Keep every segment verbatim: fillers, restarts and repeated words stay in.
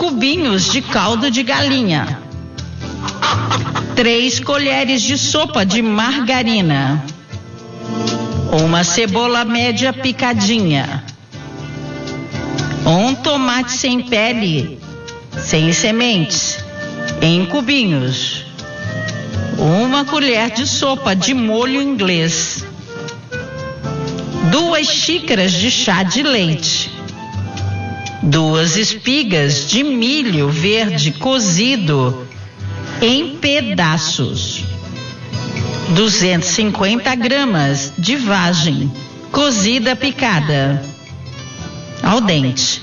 cubinhos de caldo de galinha, três colheres de sopa de margarina, uma cebola média picadinha, um tomate sem pele, sem sementes, em cubinhos, uma colher de sopa de molho inglês, duas xícaras de chá de leite, duas espigas de milho verde cozido em pedaços, duzentos e cinquenta gramas de vagem cozida picada ao dente,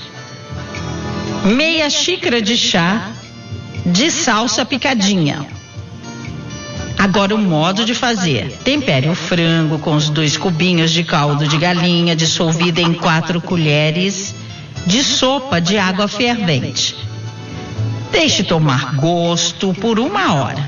meia xícara de chá de salsa picadinha. Agora o modo de fazer: tempere o frango com os dois cubinhos de caldo de galinha dissolvida em quatro colheres de sopa de água fervente. Deixe tomar gosto por uma hora.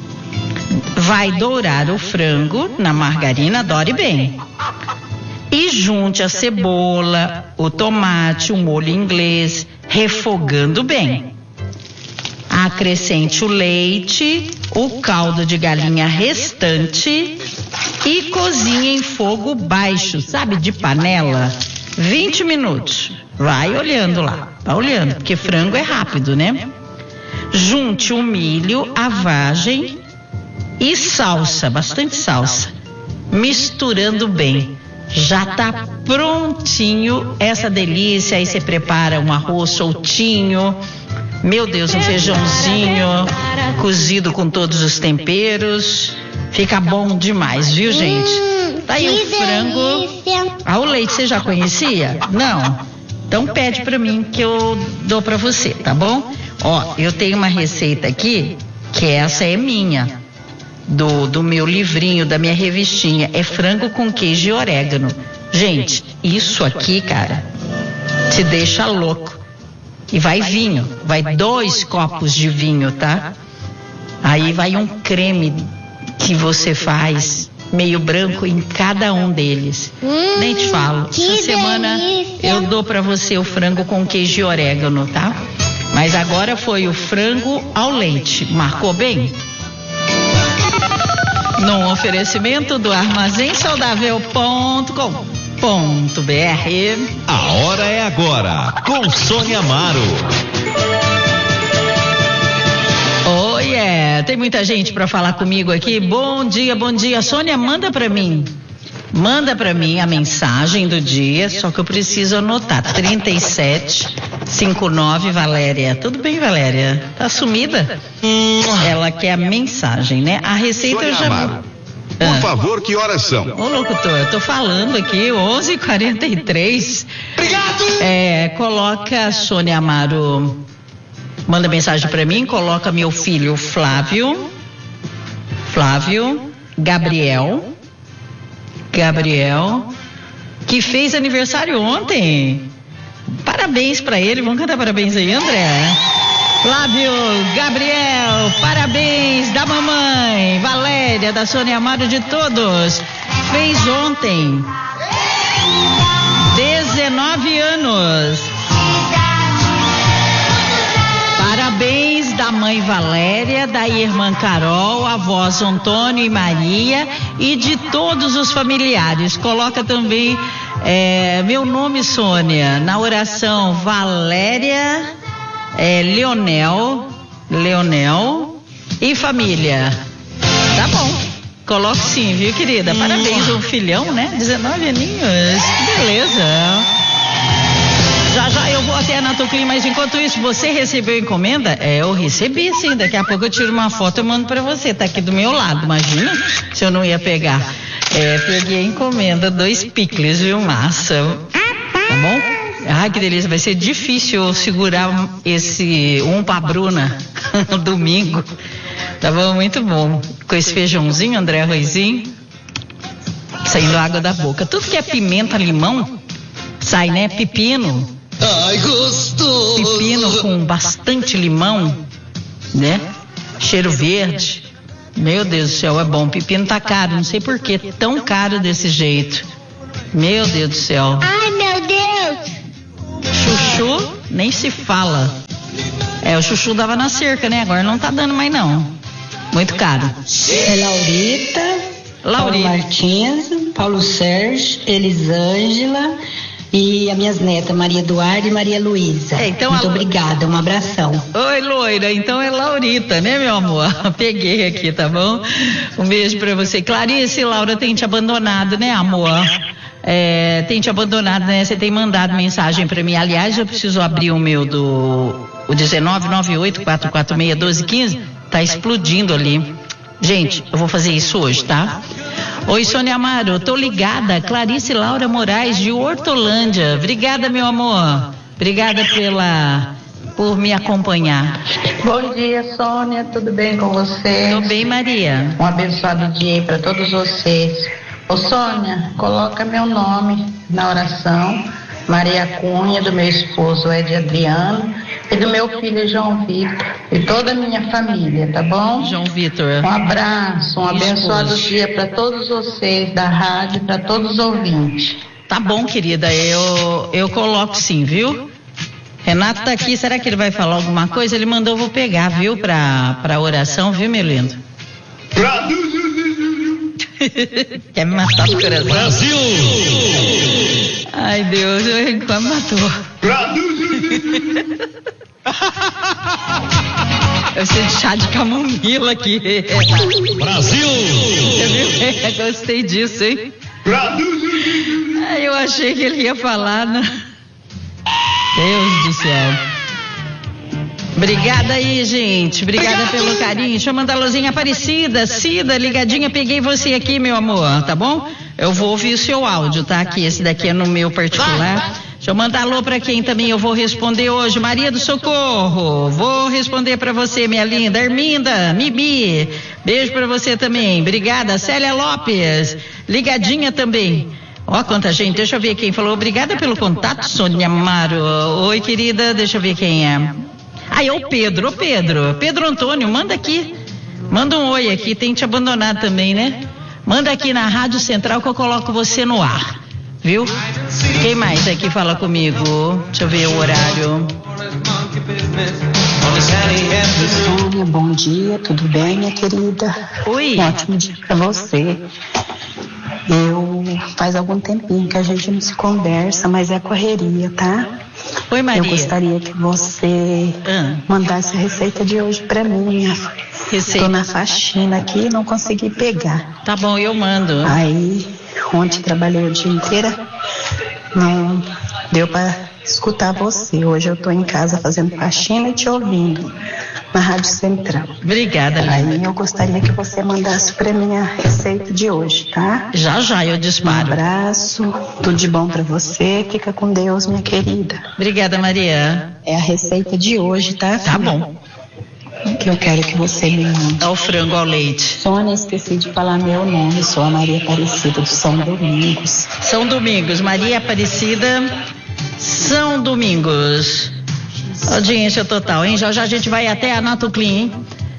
Vai dourar o frango na margarina, doure bem. E junte a cebola, o tomate, o molho inglês, refogando bem. Acrescente o leite, o caldo de galinha restante e cozinhe em fogo baixo, sabe, de panela, vinte minutos. Vai olhando lá, vai olhando, porque frango é rápido, né? Junte o milho, a vagem e salsa, bastante salsa, misturando bem. Já tá prontinho essa delícia. Aí você prepara um arroz soltinho, meu Deus, um feijãozinho cozido com todos os temperos, fica bom demais, viu, gente? Tá aí o frango. Ah, o leite você já conhecia? Não? Então pede pra mim que eu dou pra você, tá bom? Ó, eu tenho uma receita aqui, que essa é minha, do, do meu livrinho, da minha revistinha. É frango com queijo e orégano. Gente, isso aqui, cara, te deixa louco. E vai vinho, vai dois copos de vinho, tá? Aí vai um creme que você faz, meio branco em cada um deles. Hum, Nem te falo. Essa semana delícia. Eu dou pra você o frango com queijo e orégano, tá? Mas agora foi o frango ao leite. Marcou bem? No oferecimento do armazém saudável ponto com ponto b r. A hora é agora, com Sônia Amaro. Oh, yeah. Tem muita gente para falar comigo aqui. Bom dia, bom dia. Sônia, manda para mim. Manda para mim a mensagem do dia, só que eu preciso anotar. trinta e sete cinquenta e nove, Valéria. Tudo bem, Valéria? Tá sumida? Ela quer a mensagem, né? A receita Sônia eu já... Amaro, por ah. favor, que horas são? Ô, locutor, eu tô falando aqui, onze e quarenta e três. Obrigado! É, coloca, Sônia Amaro, manda mensagem pra mim, coloca meu filho Flávio, Flávio, Gabriel, Gabriel, que fez aniversário ontem. Parabéns pra ele, vamos cantar parabéns aí, André? Flávio, Gabriel, parabéns da mamãe, Valéria, da Sônia Amaro, de todos. Fez ontem dezenove anos. Parabéns da mãe Valéria, da irmã Carol, avós Antônio e Maria e de todos os familiares. Coloca também é, meu nome, Sônia, na oração. Valéria, é, Leonel, Leonel e família. Tá bom. Coloco sim, viu, querida? Parabéns, um filhão, né? dezenove aninhos. Que beleza. Já já eu vou até na Tuclim, mas enquanto isso, você recebeu encomenda? É, eu recebi sim, daqui a pouco eu tiro uma foto e mando pra você, tá aqui do meu lado, imagina se eu não ia pegar. É, peguei a encomenda, dois picles, viu, massa, tá bom? Ai, que delícia, vai ser difícil segurar esse um pra Bruna no domingo, tá bom? Muito bom, com esse feijãozinho, André, arrozinho, saindo água da boca, tudo que é pimenta, limão, sai, né? Pepino. Ai, gostoso. Pepino com bastante limão, né? Cheiro verde. Meu Deus do céu, é bom. Pepino tá caro, não sei por que tão caro desse jeito. Meu Deus do céu. Ai, meu Deus. Chuchu, nem se fala. É, o chuchu dava na cerca, né? Agora não tá dando mais não. Muito caro. É Laurita, Laurita. Paulo Martins, Paulo Sérgio, Elisângela e as minhas netas, Maria Eduarda e Maria Luísa. É, então Muito a... obrigada, um abração. Oi, loira, então é Laurita, né, meu amor? Peguei aqui, tá bom? Um beijo pra você. Clarice, Laura tem te abandonado, né, amor? É, tem te abandonado, né? Você tem mandado mensagem pra mim. Aliás, eu preciso abrir o meu do o dezenove nove oito quatro quatro seis um dois um cinco. Tá explodindo ali. Gente, eu vou fazer isso hoje, tá? Oi, Sônia Amaro, tô ligada. Clarice Laura Moraes, de Hortolândia. Obrigada, meu amor. Obrigada pela, por me acompanhar. Bom dia, Sônia. Tudo bem com você? Tô bem, Maria. Um abençoado dia aí para todos vocês. Ô, Sônia, coloca meu nome na oração. Maria Cunha, do meu esposo Ed Adriano e do meu filho João Vitor e toda a minha família, tá bom? João Vitor. Um abraço, um abençoado dia para todos vocês da rádio, para todos os ouvintes. Tá bom, querida, eu, eu coloco sim, viu? Renato tá aqui, será que ele vai falar alguma coisa? Ele mandou, eu vou pegar, viu, pra, pra oração, viu, meu lindo? Quer me matar do coração? Brasil! Ai, Deus, eu quase matou. Eu sei de chá de camomila aqui. Brasil! Você viu? Gostei disso, hein? Ai, eu achei que ele ia falar, né? Deus do céu. Obrigada aí, gente. Obrigada Obrigado. pelo carinho. Deixa eu mandar a luzinha Aparecida. Cida, ligadinha, peguei você aqui, meu amor, tá bom? Eu vou ouvir o seu áudio, tá? Aqui, esse daqui é no meu particular. Deixa eu mandar alô pra quem também eu vou responder hoje. Maria do Socorro, vou responder pra você, minha linda. Arminda, Mibi, beijo pra você também. Obrigada. Célia Lopes, ligadinha também. Ó, quanta gente. Deixa eu ver quem falou. Obrigada pelo contato, Sônia Amaro. Oi, querida, deixa eu ver quem é. Ah, é o Pedro, ô Pedro, Pedro Antônio, manda aqui, manda um oi aqui, tem te abandonado também, né? Manda aqui na Rádio Central que eu coloco você no ar, viu? Quem mais aqui fala comigo? Deixa eu ver o horário. Sônia, bom dia, tudo bem, minha querida? Oi. Um ótimo dia pra você. Eu, faz algum tempinho que a gente não se conversa, mas é correria, tá? Oi, Maria. Eu gostaria que você ah. mandasse a receita de hoje pra mim. Receita. Tô na faxina aqui e não consegui pegar. Tá bom, eu mando. Aí, ontem trabalhei o dia inteiro, não deu pra escutar você. Hoje eu tô em casa fazendo faxina e te ouvindo na Rádio Central. Obrigada, linda. Aí eu gostaria que você mandasse pra mim a receita de hoje, tá? Já, já, eu disparo. Um abraço, tudo de bom pra você, fica com Deus, minha querida. Obrigada, Maria. É a receita de hoje, tá? Tá bom. Que eu quero que você me mande. Ao frango ao leite. Sônia, esqueci de falar meu nome, sou a Maria Aparecida do São Domingos. São Domingos, Maria Aparecida, São Domingos. Audiência total, hein? Já já a gente vai até a Nato Clean, hein?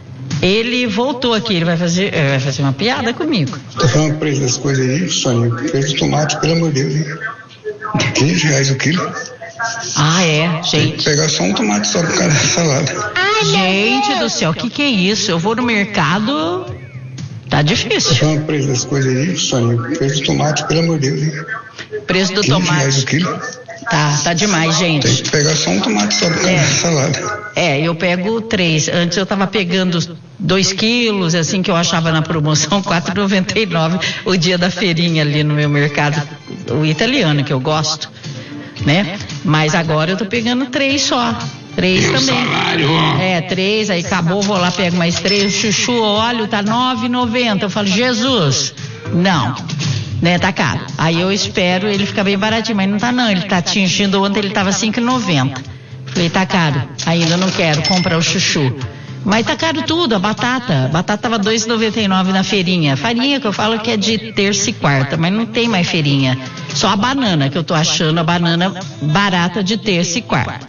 Ele voltou aqui, ele vai fazer, ele vai fazer uma piada comigo. Tá falando o preço das coisas aí, Sônia? O preço do tomate, pelo amor de Deus, hein? quinze reais o quilo. Ah, é, Tem gente. que pegar só um tomate só por causa da salada. Ai, gente do céu, o que que é isso? Eu vou no mercado, tá difícil. Tá falando o preço das coisas aí, Sônia? O preço do tomate, pelo amor de Deus, hein? Preço do quinze reais tomate. o quilo. Tá, tá demais, gente. Tem que pegar só um tomate só por causa É. da salada. É, eu pego três. Antes eu tava pegando dois quilos, assim, que eu achava na promoção, quatro reais e noventa e nove centavos o dia da feirinha ali no meu mercado, o italiano, que eu gosto, né? Mas agora eu tô pegando três só. Três E o também. salário? É, três, aí acabou, vou lá, pego mais três. O chuchu, óleo, tá nove reais e noventa centavos. Eu falo, Jesus, não. Né, tá caro. Aí eu espero ele ficar bem baratinho, mas não tá não, ele tá atingindo, ontem ele tava cinco reais e noventa centavos. Falei, tá caro, ainda não quero comprar o chuchu. Mas tá caro tudo, a batata. A batata tava dois reais e noventa e nove centavos na feirinha. Farinha que eu falo que é de terça e quarta, mas não tem mais feirinha. Só a banana, que eu tô achando a banana barata de terça e quarta.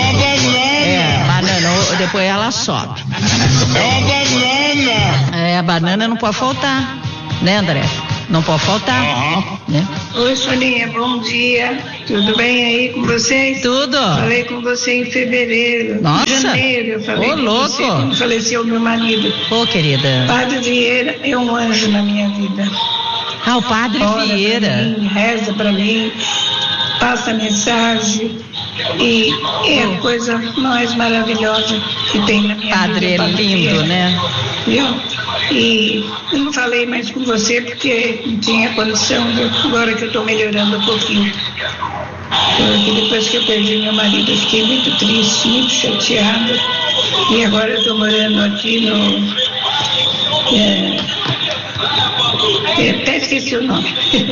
É, banana, depois ela sobe. É, a banana não pode faltar, né, André? Não pode faltar. Uhum. Né? Oi, Soninha, bom dia. Tudo bem aí com vocês? Tudo. Falei com você em fevereiro. Nossa. Em janeiro eu falei Ô, com louco. você quando faleceu meu marido. Ô, querida. Padre Vieira é um anjo na minha vida. Ah, o Padre Ora Vieira. pra mim, reza pra mim, passa mensagem e é a coisa mais maravilhosa que tem na minha Padre vida. é lindo, Vieira. né? Viu? E eu não falei mais com você porque não tinha condição, viu? Agora que eu estou melhorando um pouquinho. Porque depois que eu perdi meu marido, eu fiquei muito triste, muito chateada. E agora eu estou morando aqui no... É, é, até esqueci o nome.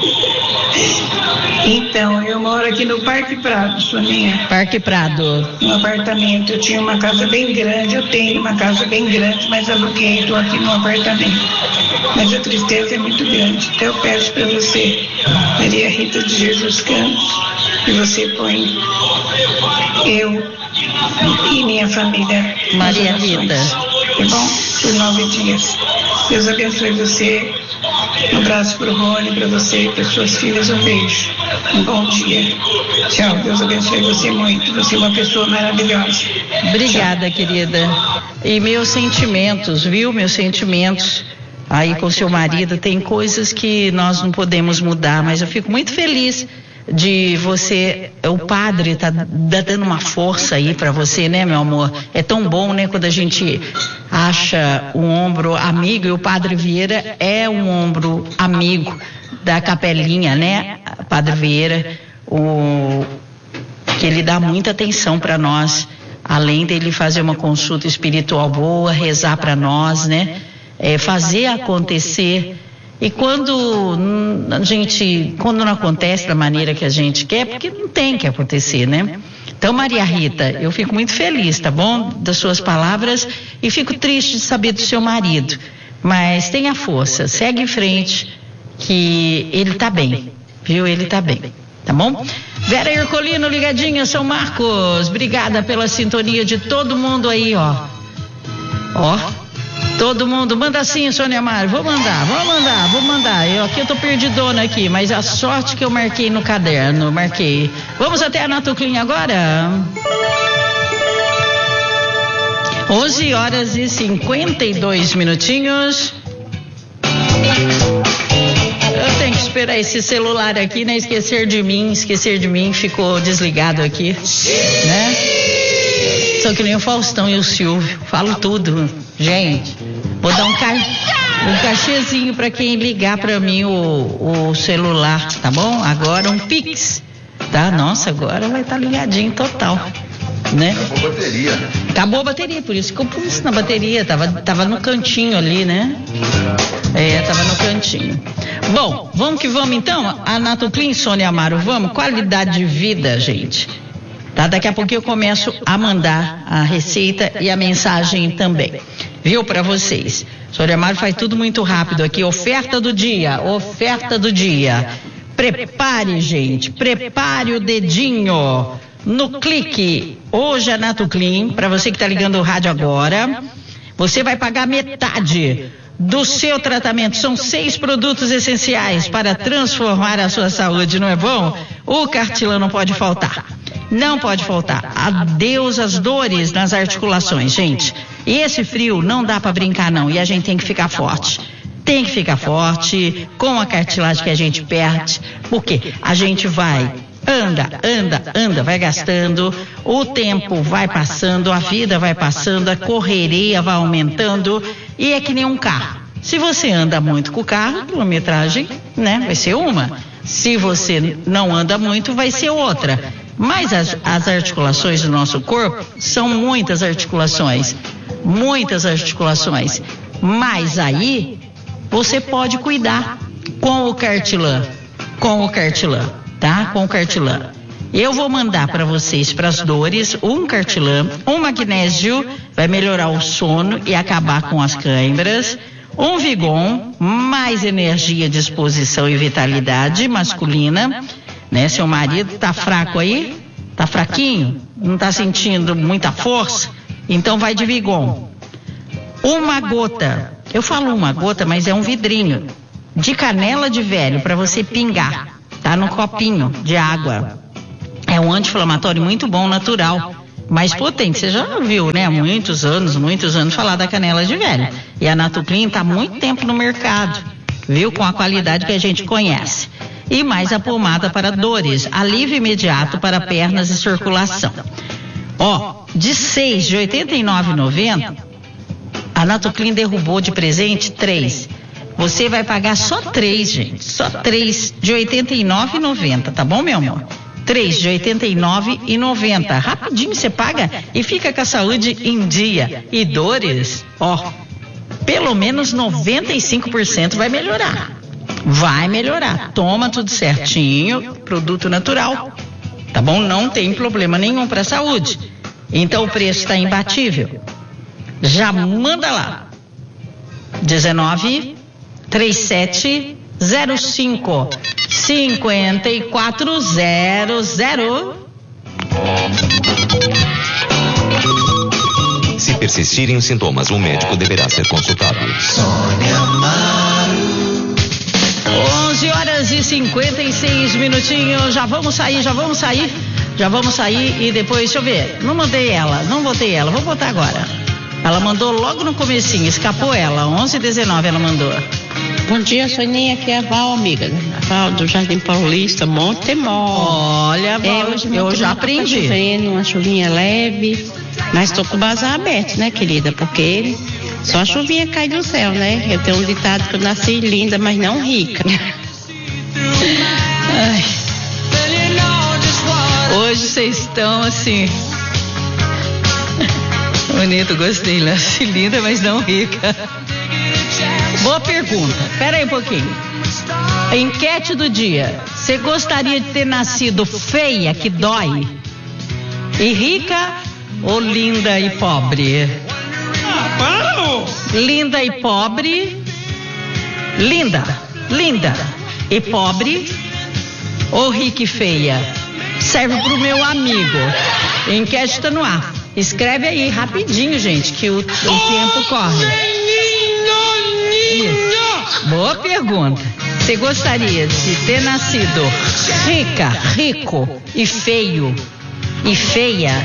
Então, eu moro aqui no Parque Prado, Soninha. Parque Prado. Um apartamento. Eu tinha uma casa bem grande, eu tenho uma casa bem grande, mas aluguei, estou aqui no apartamento. Mas a tristeza é muito grande. Então eu peço para você, Maria Rita de Jesus Campos, que você põe eu e minha família. Maria Rita. Tá bom? Por nove dias. Deus abençoe você. Um abraço para o Rony, para você e para suas filhas. Um beijo. Um bom dia. Tchau. Deus abençoe você muito. Você é uma pessoa maravilhosa. Obrigada, tchau, querida. E meus sentimentos, viu? Meus sentimentos aí com seu marido. Tem coisas que nós não podemos mudar, mas eu fico muito feliz de você, o padre tá, tá dando uma força aí para você, né, meu amor? É tão bom, né, quando a gente acha um ombro amigo, e o Padre Vieira é um ombro amigo da capelinha, né, Padre Vieira, o que ele dá muita atenção para nós, além dele fazer uma consulta espiritual boa, rezar para nós, né, é, fazer acontecer. E quando a gente, quando não acontece da maneira que a gente quer, porque não tem que acontecer, né? Então, Maria Rita, eu fico muito feliz, tá bom? Das suas palavras, e fico triste de saber do seu marido. Mas tenha força, segue em frente, que ele tá bem, viu? Ele tá bem, tá bom? Vera Ercolino, ligadinha, São Marcos, obrigada pela sintonia de todo mundo aí, ó. Ó. Todo mundo, manda assim, Sônia Mário, vou mandar, vou mandar, vou mandar. Eu aqui eu tô perdidona aqui, mas a sorte que eu marquei no caderno, marquei. Vamos até a Natuclin agora? onze horas e cinquenta e dois minutinhos. Eu tenho que esperar esse celular aqui, né? Esquecer de mim, esquecer de mim, ficou desligado aqui, né? Sou que nem o Faustão e o Silvio, falo tudo, gente. Vou dar um, ca... um cachezinho para quem ligar para mim o, o celular, tá bom? Agora um Pix, tá? Nossa, agora vai estar tá ligadinho total, né? Acabou a bateria. Acabou a bateria, por isso que eu pus na bateria, tava, tava no cantinho ali, né? É, tava no cantinho. Bom, vamos que vamos então? A Natuclin, Sônia Amaro, vamos? Qualidade de vida, gente. Tá? Daqui a pouquinho eu começo a mandar a receita e a mensagem também, viu, para vocês. Sônia Amaro faz tudo muito rápido aqui. Oferta do dia, oferta do dia. Prepare, gente, prepare o dedinho no clique. Hoje a Natuclin, para você que está ligando o rádio agora, você vai pagar metade do seu tratamento. São seis produtos essenciais para transformar a sua saúde, não é bom? O Cartilan não pode faltar. Não pode faltar. Adeus às dores nas articulações, gente. E esse frio não dá para brincar, não. E a gente tem que ficar forte. Tem que ficar forte com a cartilagem que a gente perde. Porque a gente vai, anda, anda, anda, vai gastando. O tempo vai passando, a vida vai passando, a correria vai aumentando. E é que nem um carro. Se você anda muito com o carro, a quilometragem, né, vai ser uma. Se você não anda muito, vai ser outra. Mas as, as articulações do nosso corpo são muitas articulações, muitas articulações. Mas aí você pode cuidar com o Cartilan, com o Cartilan, tá? Com o Cartilan. Eu vou mandar para vocês, para as dores, um Cartilan, um magnésio, vai melhorar o sono e acabar com as câimbras. Um Vigon, mais energia, disposição e vitalidade masculina. Né? Seu marido tá fraco aí? Tá fraquinho? Não tá sentindo muita força? Então vai de Vigon. Uma gota. Eu falo uma gota, mas é um vidrinho. de canela de velho para você pingar, tá? No copinho de água. É um anti-inflamatório muito bom, natural, mais potente. Você já viu, né? Há muitos anos, muitos anos falar da canela de velho. E a Natoclean está há muito tempo no mercado, viu? Com a qualidade que a gente conhece. E mais a pomada para dores, alívio imediato para pernas e circulação. Ó, de seis de oitenta e nove reais e noventa centavos, a Natoclean derrubou de presente três. Você vai pagar só três, gente. Só três de oitenta e nove reais e noventa centavos, tá bom, meu amor? três de oitenta e nove reais e noventa centavos. Rapidinho você paga e fica com a saúde em dia. E dores, ó, pelo menos noventa e cinco por cento vai melhorar. Vai melhorar. Toma tudo certinho, produto natural. Tá bom? Não tem problema nenhum para a saúde. Então o preço está imbatível. Já manda lá. dezenove, trinta e sete, zero cinco, cinquenta e quatro zero zero. Se persistirem os sintomas, o médico deverá ser consultado. Sônia Amaro. onze horas e cinquenta e seis minutinhos. Já vamos sair, já vamos sair. Já vamos sair e depois, deixa eu ver. Não mandei ela, não botei ela. Vou botar agora. Ela mandou logo no comecinho, escapou ela. onze e dezenove ela mandou. Bom dia, Soninha, aqui é a Val, amiga. A Val do Jardim Paulista, Montemor. Olha, Val, é, hoje eu já tá aprendi. Chovendo, uma chuvinha leve, mas tô com o bazar aberto, né, querida? Porque só a chuvinha cai do céu, né? Eu tenho um ditado que eu nasci linda, mas não rica. Ai. Hoje vocês estão assim. Bonito, gostei. Nasci linda, mas não rica. Boa pergunta. Pera aí um pouquinho. Enquete do dia. Você gostaria de ter nascido feia, que dói? E rica ou linda e pobre? Ah, para! Linda e pobre. Linda, linda e pobre. Ou rica e feia? Serve pro meu amigo. Enquete tá no ar. Escreve aí rapidinho, gente, que o, o tempo corre. Isso. Boa pergunta. Você gostaria de ter nascido rica, rico e feio e feia?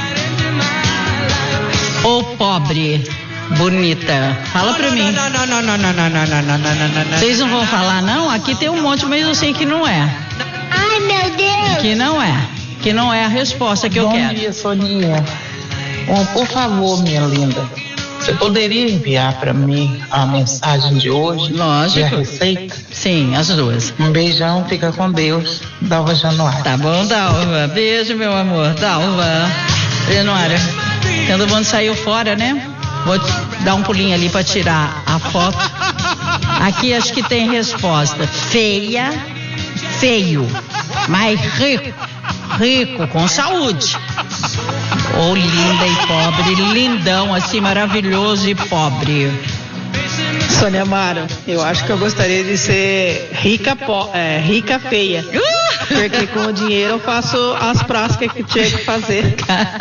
Ou pobre, bonita? Fala pra mim. Não, não, não, não, não, não, não, não, não, não, não. Vocês não vão falar, não? Aqui tem um monte, mas eu sei que não é. Ai, meu Deus! Que não é. Que não é a resposta que eu Bom quero. Bom dia, Soninha. Bom, por favor, minha linda, você poderia enviar para mim a mensagem de hoje? Lógico. E a receita? Sim, as duas. Um beijão, fica com Deus. Dalva Januário. Tá bom, Dalva. Beijo, meu amor. Dalva. Januário. Todo mundo saiu fora, né? Vou dar um pulinho ali para tirar a foto. Aqui acho que tem resposta. Feia, feio, mas rico, rico, com saúde. Ou linda e pobre, lindão, assim, maravilhoso e pobre. Sônia Amaro, eu acho que eu gostaria de ser rica, po- é, rica feia. Porque com o dinheiro eu faço as práticas que tinha que fazer.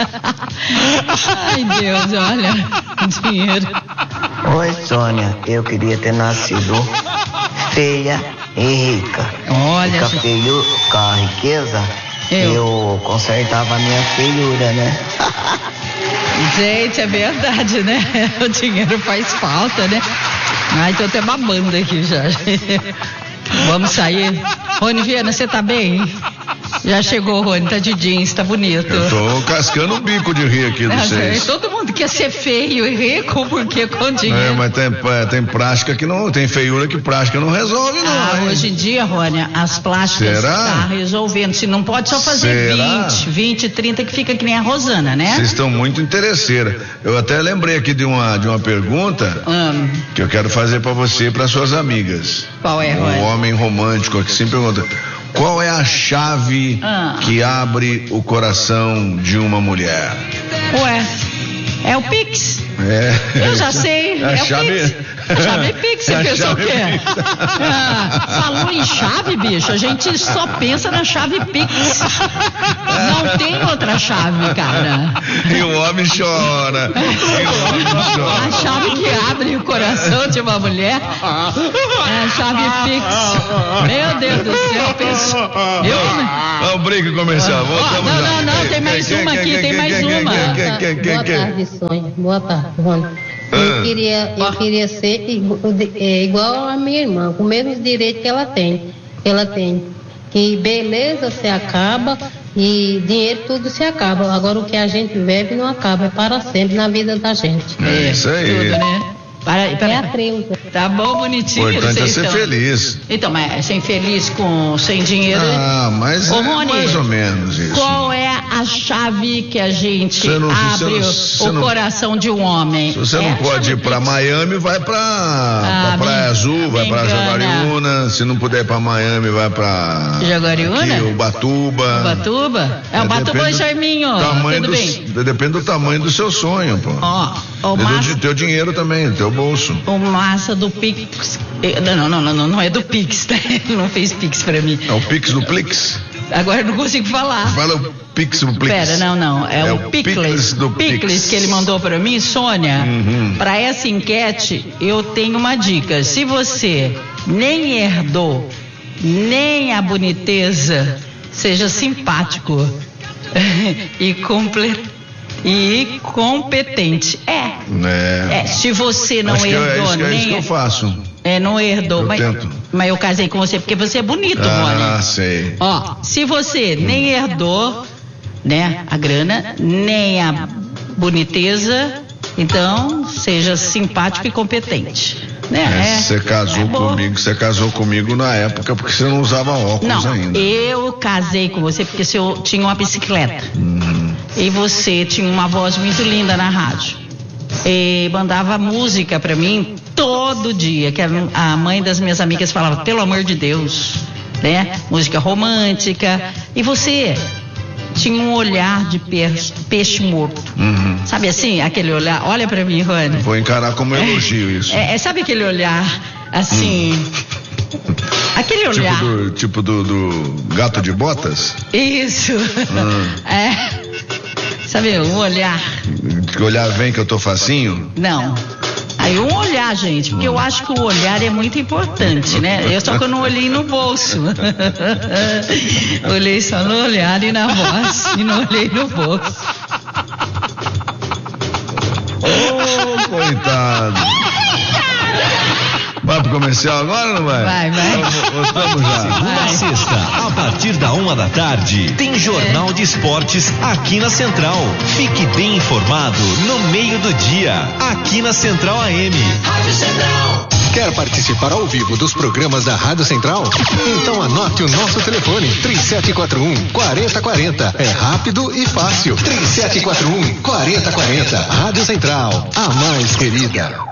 Ai, Deus, olha, dinheiro. Oi, Sônia, eu queria ter nascido feia e rica. Olha, rica, gente. feio, com a riqueza, eu. eu consertava a minha feiura, né? Gente, é verdade, né? O dinheiro faz falta, né? Ai, tô até babando aqui já. Vamos sair. Rony Viana, você tá bem? Já chegou, Rony, tá de jeans, tá bonito. Eu tô cascando o bico de rir aqui dos seis. Todo mundo quer ser feio e rico, porque com dinheiro. É, mas tem, é, tem prática que não, tem feiura que prática não resolve, não. Ah, hein? hoje em dia, Rony, as plásticas Será? tá resolvendo. Se não pode só fazer Será? vinte, vinte, trinta que fica que nem a Rosana, né? Vocês estão muito interesseiras. Eu até lembrei aqui de uma, de uma pergunta Hum. que eu quero fazer pra você e para suas amigas. Qual é, Rony? Um homem romântico aqui sempre pergunta: qual é a chave Ah. que abre o coração de uma mulher? Ué, é o Pix. É. Eu já sei, A é o chave, Pix. Chave Pix, você pensa o quê? Ah, falou em chave, bicho, a gente só pensa na chave Pix. Não tem outra chave, cara. E o homem chora. E o homem chora. A chave que abre o coração de uma mulher é a chave Pix. Meu Deus do céu, penso. Eu... É o break comercial. Oh, não, não, não, tem mais uma aqui, tem mais uma. Boa tarde, Sônia. Boa tarde, Rony. Eu queria, eu queria ser igual a minha irmã, com os mesmos direitos que ela tem. Ela tem que beleza se acaba e dinheiro tudo se acaba. Agora o que a gente vive não acaba, é para sempre na vida da gente. É isso aí. Tudo, né? Para, para, é a Treuza. Tá bom, bonitinho. O importante é ser então. feliz. Então, mas ser infeliz com sem dinheiro. Ah, mas Ô, é Rony, mais ou menos isso. Qual é a chave que a gente não, abre você o não, coração de um homem? Se você é não pode ir pra Miami, vai pra, ah, pra Praia me, Azul, vai pra Jaguariúna. Se não puder ir pra Miami, vai pra Jaguariúna? Aqui, Ubatuba. Ubatuba? É, é Ubatuba e Charminho. Tamanho Tudo do, bem. Depende do tamanho do seu sonho, pô. Ó, oh, do teu dinheiro também, do teu bolso. O massa do Pix. Não, não, não, não, não é do Pix, tá? Ele não fez Pix pra mim. É o Pix do Plix? Agora eu não consigo falar. Fala o Pix do Plix. Pera, não, não. É, é o Picles do Picles que ele mandou pra mim, Sônia. Uhum. Pra essa enquete, eu tenho uma dica. Se você nem herdou, nem a boniteza, seja simpático e completo. E competente. É. É. é. Se você não Acho herdou que é isso, nem. É isso que eu faço. É, não herdou. Eu mas, tento. mas eu casei com você porque você é bonito, Rony. Ah, sei. Ó, se você hum. nem herdou, né, a grana, nem a boniteza, então seja simpático e competente. Né? É, você casou é comigo, você casou comigo na época porque você não usava óculos não, ainda. Eu casei com você porque você tinha uma bicicleta. Uhum. E você tinha uma voz muito linda na rádio. E mandava música pra mim todo dia, que a mãe das minhas amigas falava, pelo amor de Deus, né? Música romântica. E você tinha um olhar de peixe, peixe morto. Uhum. Sabe assim, aquele olhar, olha pra mim, Rony. Vou encarar como elogio isso. É, é, sabe aquele olhar assim, hum. aquele olhar. Tipo do, tipo do, do gato de botas? Isso. Hum. É. Sabe, um olhar. Que olhar vem que eu tô facinho? Não. Aí um olhar, gente, porque eu acho que o olhar é muito importante, né? Eu só que eu não olhei no bolso. Olhei só no olhar e na voz, e não olhei no bolso. Ô, oh, coitado. Vai pro comercial agora ou não vai? Vai, vai. Vamos, vamos já. Segunda a sexta, a partir da uma da tarde, tem Jornal de Esportes aqui na Central. Fique bem informado no meio do dia, aqui na Central A M. Rádio Central. Quer participar ao vivo dos programas da Rádio Central? Então anote o nosso telefone, três sete quatro um, quatro zero quatro zero. É rápido e fácil. três sete quatro um, quatro zero quatro zero. Rádio Central, a mais querida.